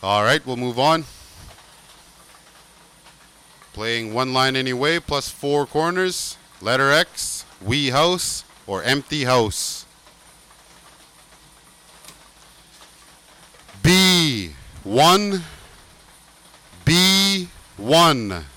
All right, we'll move on. Playing one line anyway, plus 4 corners. Letter X, wee house, or empty house. B1, B1.